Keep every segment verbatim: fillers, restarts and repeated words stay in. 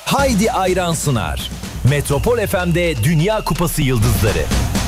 Haydi Ayran sunar. Metropol F M'de Dünya Kupası Yıldızları.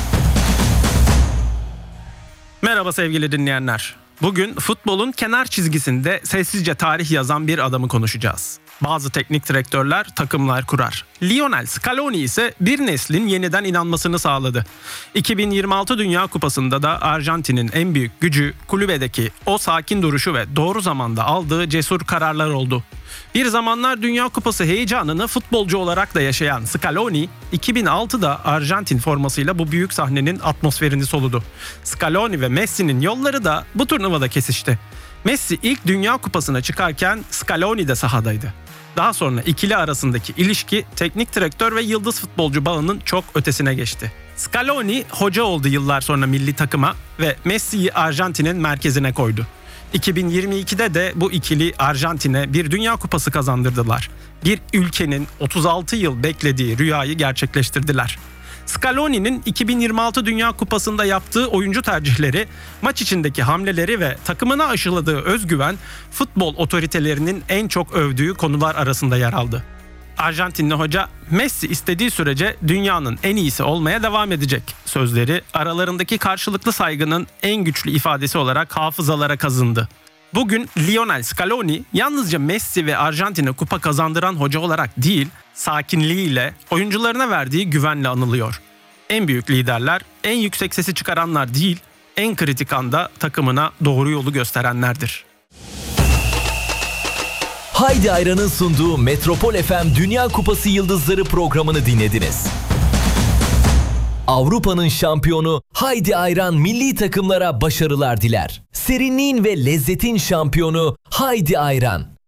Merhaba sevgili dinleyenler. Bugün futbolun kenar çizgisinde sessizce tarih yazan bir adamı konuşacağız. Bazı teknik direktörler takımlar kurar. Lionel Scaloni ise bir neslin yeniden inanmasını sağladı. iki bin yirmi altı Dünya Kupası'nda da Arjantin'in en büyük gücü kulübedeki o sakin duruşu ve doğru zamanda aldığı cesur kararlar oldu. Bir zamanlar Dünya Kupası heyecanını futbolcu olarak da yaşayan Scaloni, iki bin altıda Arjantin formasıyla bu büyük sahnenin atmosferini soludu. Scaloni ve Messi'nin yolları da bu turnuvada kesişti. Messi ilk Dünya Kupası'na çıkarken Scaloni de sahadaydı. Daha sonra ikili arasındaki ilişki teknik direktör ve yıldız futbolcu bağının çok ötesine geçti. Scaloni hoca oldu yıllar sonra milli takıma ve Messi'yi Arjantin'in merkezine koydu. iki bin yirmi ikide de bu ikili Arjantin'e bir Dünya Kupası kazandırdılar. Bir ülkenin otuz altı yıl beklediği rüyayı gerçekleştirdiler. Scaloni'nin iki bin yirmi altı Dünya Kupası'nda yaptığı oyuncu tercihleri, maç içindeki hamleleri ve takımına aşıladığı özgüven, futbol otoritelerinin en çok övdüğü konular arasında yer aldı. Arjantinli hoca, Messi istediği sürece dünyanın en iyisi olmaya devam edecek sözleri aralarındaki karşılıklı saygının en güçlü ifadesi olarak hafızalara kazındı. Bugün Lionel Scaloni yalnızca Messi ve Arjantin'e kupa kazandıran hoca olarak değil, sakinliğiyle, oyuncularına verdiği güvenle anılıyor. En büyük liderler, en yüksek sesi çıkaranlar değil, en kritik anda takımına doğru yolu gösterenlerdir. Haydi Ayran'ın sunduğu Metropol F M Dünya Kupası Yıldızları programını dinlediniz. Avrupa'nın şampiyonu Haydi Ayran milli takımlara başarılar diler. Serinliğin ve lezzetin şampiyonu Haydi Ayran.